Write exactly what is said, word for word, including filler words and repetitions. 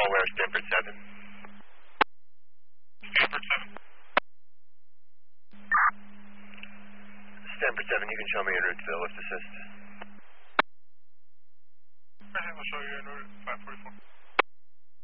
where, Stanford seven. Stanford seven. Stanford seven, you can show me en route to lift assist. Okay, we'll show you en route, five forty-four.